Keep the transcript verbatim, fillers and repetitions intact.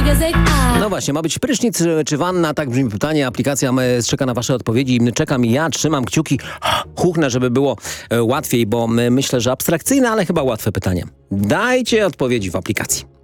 No właśnie, ma być prysznic czy wanna? Tak brzmi pytanie. Aplikacja e, czeka na wasze odpowiedzi. Czekam i ja, trzymam kciuki. Huchnę, żeby było e, łatwiej, bo my, myślę, że abstrakcyjne, ale chyba łatwe pytanie. Dajcie odpowiedzi w aplikacji.